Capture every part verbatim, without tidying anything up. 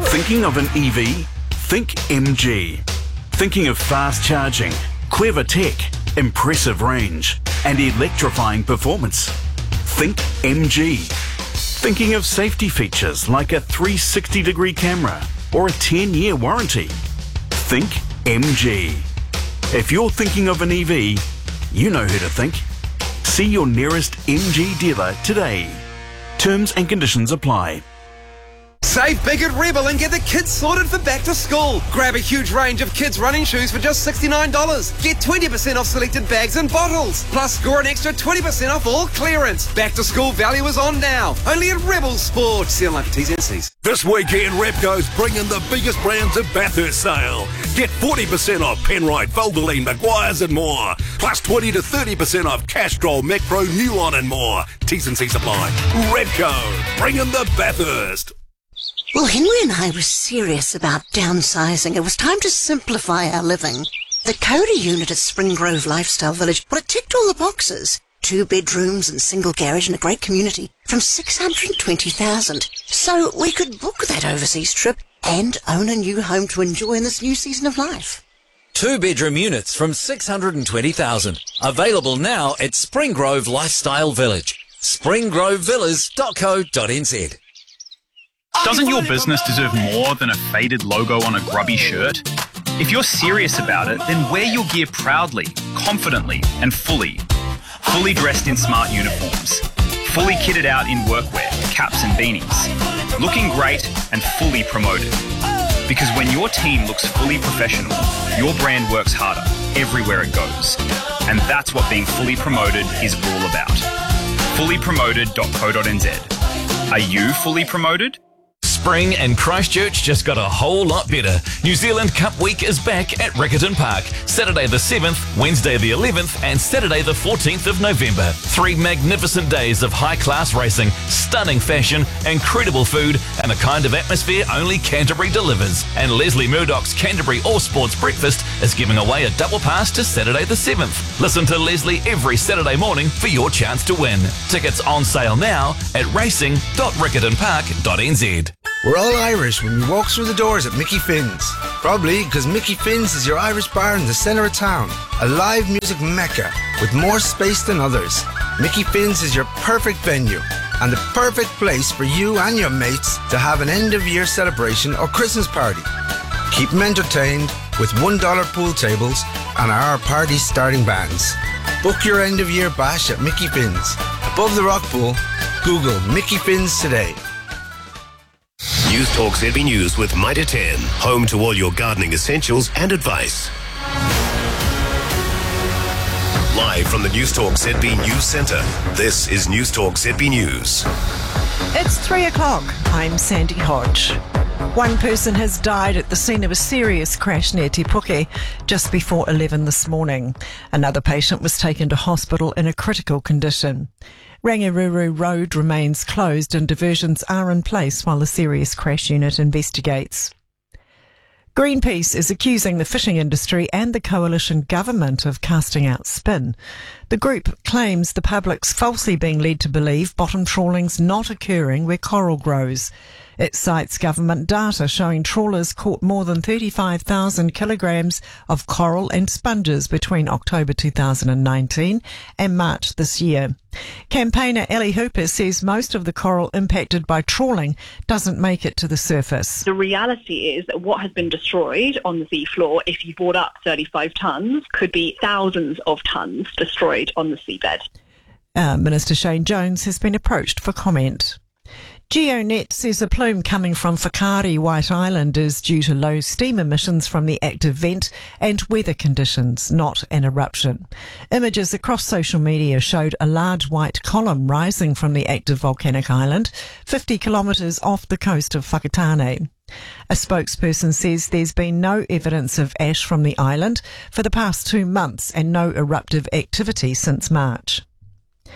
Thinking of an E V? Think M G. Thinking of fast charging, clever tech, impressive range, and electrifying performance? Think M G. Thinking of safety features like a three sixty degree camera or a ten year warranty? Think M G. If you're thinking of an E V, you know who to think. See your nearest M G dealer today. Terms and conditions apply. Save big at Rebel and get the kids sorted for back to school. Grab a huge range of kids' running shoes for just sixty-nine dollars. Get twenty percent off selected bags and bottles. Plus, score an extra twenty percent off all clearance. Back to school value is on now. Only at Rebel Sport. See online for T's and C's. This weekend, Repco's bringing the biggest brands at Bathurst sale. Get forty percent off Penrite, Valvoline, Maguire's and more. Plus twenty to thirty percent off Castrol, Macpro, Nulon and more. T's and C's apply. Repco, bringing the Bathurst. Well, Henry and I were serious about downsizing. It was time to simplify our living. The Coda unit at Spring Grove Lifestyle Village, well, it ticked all the boxes. Two bedrooms and single garage in a great community from six hundred twenty thousand dollars. So we could book that overseas trip and own a new home to enjoy in this new season of life. Two bedroom units from six hundred twenty thousand dollars. Available now at Spring Grove Lifestyle Village. spring grove villas dot co dot n z. Doesn't your business deserve more than a faded logo on a grubby shirt? If you're serious about it, then wear your gear proudly, confidently, and fully. Fully dressed in smart uniforms. Fully kitted out in workwear, caps and beanies. Looking great and fully promoted. Because when your team looks fully professional, your brand works harder everywhere it goes. And that's what being fully promoted is all about. fully promoted dot co dot n z. Are you fully promoted? Spring and Christchurch just got a whole lot better. New Zealand Cup Week is back at Riccarton Park. Saturday the seventh, Wednesday the eleventh and Saturday the fourteenth of November. Three magnificent days of high-class racing, stunning fashion, incredible food and the kind of atmosphere only Canterbury delivers. And Leslie Murdoch's Canterbury All Sports Breakfast is giving away a double pass to Saturday the seventh. Listen to Leslie every Saturday morning for your chance to win. Tickets on sale now at racing dot riccarton park dot n z. We're all Irish when we walk through the doors at Mickey Finn's. Probably because Mickey Finn's is your Irish bar in the centre of town. A live music mecca with more space than others. Mickey Finn's is your perfect venue and the perfect place for you and your mates to have an end-of-year celebration or Christmas party. Keep them entertained with one dollar pool tables and our party starting bands. Book your end-of-year bash at Mickey Finn's. Above the rock pool, Google Mickey Finn's today. News Talk Z B News with Mitre ten, home to all your gardening essentials and advice. Live from the News Talk Z B News Centre, this is News Talk Z B News. It's three o'clock. I'm Sandy Hodge. One person has died at the scene of a serious crash near Te Puke just before eleven this morning. Another patient was taken to hospital in a critical condition. Rangiruru Road remains closed and diversions are in place while the serious crash unit investigates. Greenpeace is accusing the fishing industry and the coalition government of casting out spin. The group claims the public's falsely being led to believe bottom trawling's not occurring where coral grows. It cites government data showing trawlers caught more than thirty-five thousand kilograms of coral and sponges between October two thousand nineteen and March this year. Campaigner Ellie Hooper says most of the coral impacted by trawling doesn't make it to the surface. The reality is that what has been destroyed on the seafloor, if you brought up thirty-five tonnes, could be thousands of tonnes destroyed on the seabed. Uh, Minister Shane Jones has been approached for comment. GeoNet says a plume coming from Whakaari White Island is due to low steam emissions from the active vent and weather conditions, not an eruption. Images across social media showed a large white column rising from the active volcanic island, fifty kilometres off the coast of Whakatane. A spokesperson says there's been no evidence of ash from the island for the past two months and no eruptive activity since March.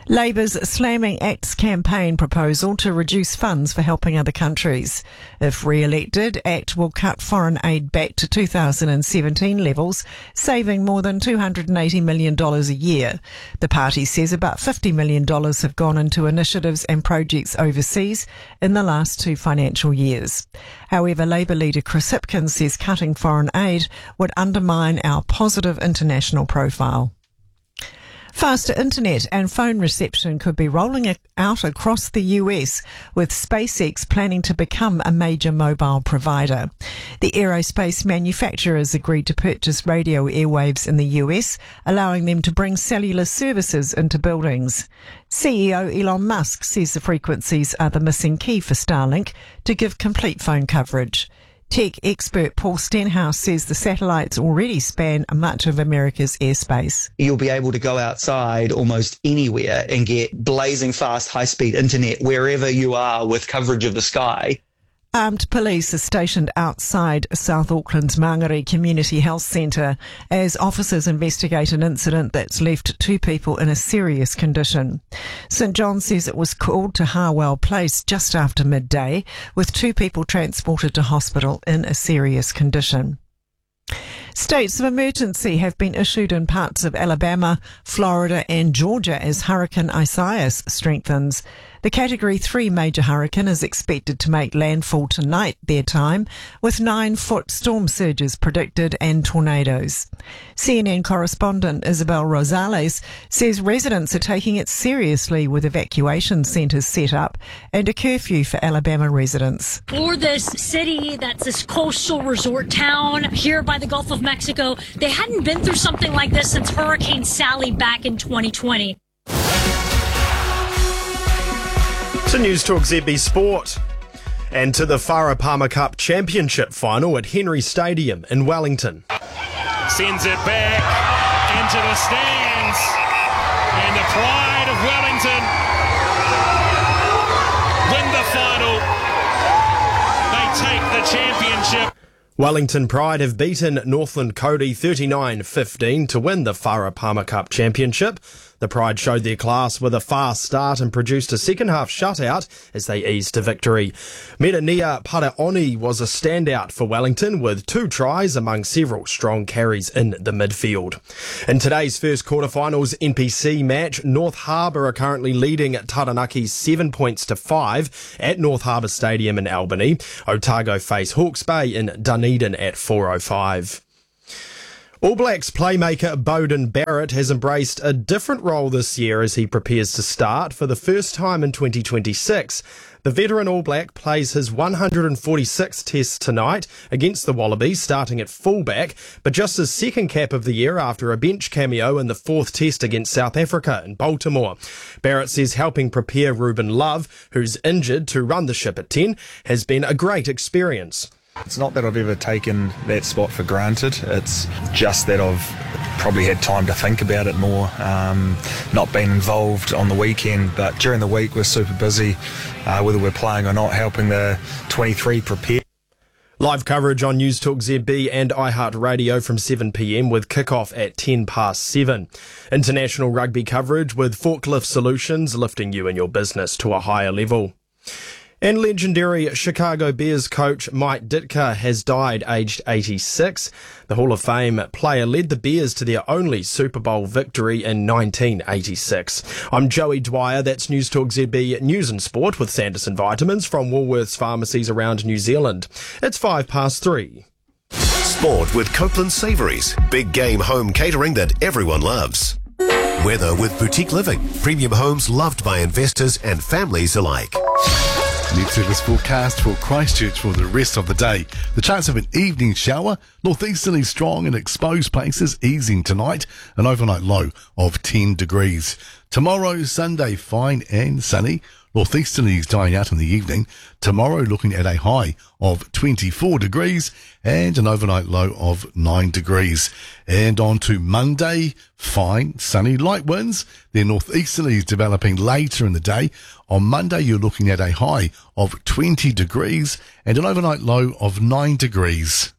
Labour's slamming ACT's campaign proposal to reduce funds for helping other countries. If re-elected, ACT will cut foreign aid back to two thousand seventeen levels, saving more than two hundred eighty million dollars a year. The party says about fifty million dollars have gone into initiatives and projects overseas in the last two financial years. However, Labour leader Chris Hipkins says cutting foreign aid would undermine our positive international profile. Faster internet and phone reception could be rolling out across the U S, with SpaceX planning to become a major mobile provider. The aerospace manufacturers agreed to purchase radio airwaves in the U S, allowing them to bring cellular services into buildings. C E O Elon Musk says the frequencies are the missing key for Starlink to give complete phone coverage. Tech expert Paul Stenhouse says the satellites already span much of America's airspace. You'll be able to go outside almost anywhere and get blazing fast, high-speed internet wherever you are with coverage of the sky. Armed police are stationed outside South Auckland's Mangere Community Health Centre as officers investigate an incident that's left two people in a serious condition. St John says it was called to Harwell Place just after midday, with two people transported to hospital in a serious condition. States of emergency have been issued in parts of Alabama, Florida and Georgia as Hurricane Isaias strengthens. The Category three major hurricane is expected to make landfall tonight, their time, with nine-foot storm surges predicted and tornadoes. C N N correspondent Isabel Rosales says residents are taking it seriously with evacuation centres set up and a curfew for Alabama residents. For this city that's this coastal resort town here by the Gulf of Mexico, they hadn't been through something like this since Hurricane Sally back in twenty twenty. To News Talk Z B Sport. And to the Farah Palmer Cup Championship final at Henry Stadium in Wellington. Sends it back into the stands. And the pride of Wellington win the final. They take the championship. Wellington Pride have beaten Northland Cody thirty-nine fifteen to win the Farah Palmer Cup Championship. The Pride showed their class with a fast start and produced a second-half shutout as they eased to victory. Merenia Paraoni was a standout for Wellington with two tries among several strong carries in the midfield. In today's first quarterfinals N P C match, North Harbour are currently leading Taranaki seven points to five at North Harbour Stadium in Albany. Otago face Hawke's Bay in Dunedin at four oh five. All Blacks playmaker Beauden Barrett has embraced a different role this year as he prepares to start for the first time in twenty twenty-six. The veteran All Black plays his one hundred forty-sixth test tonight against the Wallabies, starting at fullback, but just his second cap of the year after a bench cameo in the fourth test against South Africa in Baltimore. Barrett says helping prepare Ruben Love, who's injured to run the ship at ten, has been a great experience. It's not that I've ever taken that spot for granted. It's just that I've probably had time to think about it more, um, not been involved on the weekend, but during the week we're super busy, uh, whether we're playing or not, helping the twenty-three prepare. Live coverage on News Talk Z B and iHeartRadio from seven p m with kickoff at ten past seven. International rugby coverage with Forklift Solutions, lifting you and your business to a higher level. And legendary Chicago Bears coach Mike Ditka has died aged eighty-six. The Hall of Fame player led the Bears to their only Super Bowl victory in nineteen eighty-six. I'm Joey Dwyer. That's News Talk Z B News and Sport with Sanderson Vitamins from Woolworths pharmacies around New Zealand. It's five past three. Sport with Copeland Savouries. Big game home catering that everyone loves. Weather with Boutique Living. Premium homes loved by investors and families alike. Net service forecast for Christchurch for the rest of the day. The chance of an evening shower, northeasterly strong in exposed places, easing tonight, an overnight low of ten degrees. Tomorrow, Sunday, fine and sunny. Northeasterlies dying out in the evening. Tomorrow looking at a high of twenty-four degrees and an overnight low of nine degrees. And on to Monday, fine, sunny, light winds. Then northeasterlies developing later in the day. On Monday, you're looking at a high of twenty degrees and an overnight low of nine degrees.